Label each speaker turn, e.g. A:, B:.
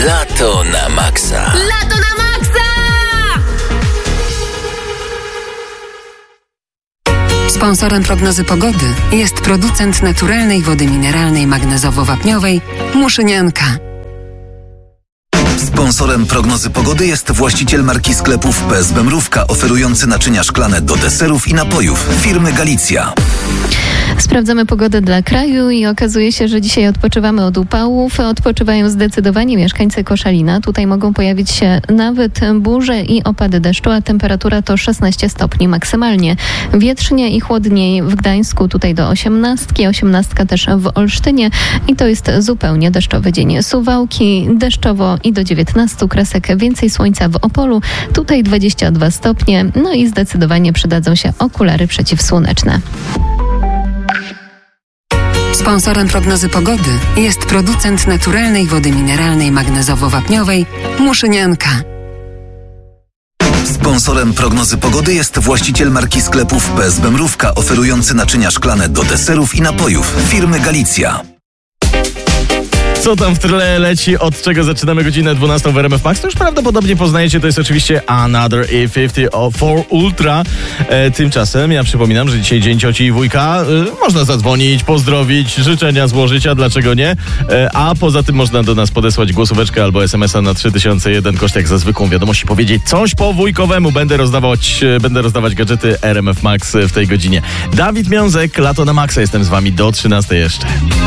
A: Lato na maksa.
B: Lato na maksa!
C: Sponsorem prognozy pogody jest producent naturalnej wody mineralnej magnezowo-wapniowej Muszynianka.
D: Sponsorem prognozy pogody jest właściciel marki sklepów PSB Mrówka, oferujący naczynia szklane do deserów i napojów, firmy Galicja.
E: Sprawdzamy pogodę dla kraju i okazuje się, że dzisiaj odpoczywamy od upałów. Odpoczywają zdecydowanie mieszkańcy Koszalina. Tutaj mogą pojawić się nawet burze i opady deszczu, a temperatura to 16 stopni maksymalnie. Wietrznie i chłodniej w Gdańsku, tutaj do 18, 18 też w Olsztynie i to jest zupełnie deszczowy dzień. Suwałki deszczowo i do 19, Kresek więcej słońca w Opolu, tutaj 22 stopnie, no i zdecydowanie przydadzą się okulary przeciwsłoneczne.
C: Sponsorem prognozy pogody jest producent naturalnej wody mineralnej magnezowo-wapniowej Muszynianka.
D: Sponsorem prognozy pogody jest właściciel marki sklepów PSB Mrówka, oferujący naczynia szklane do deserów i napojów, firmy Galicja.
F: Co tam w tle leci, od czego zaczynamy godzinę 12 w RMF Max? To już prawdopodobnie poznajecie, to jest oczywiście Another E50 Ultra. Tymczasem ja przypominam, że dzisiaj dzień cioci i wujka. Można zadzwonić, pozdrowić, życzenia złożyć, a dlaczego nie? A poza tym można do nas podesłać głosóweczkę albo SMS-a na 3001 koszt jak za zwykłą wiadomość i powiedzieć coś po wujkowemu. Będę rozdawać gadżety RMF Max w tej godzinie. Dawid Miązek, Lato na Maxa. Jestem z wami do 13 jeszcze.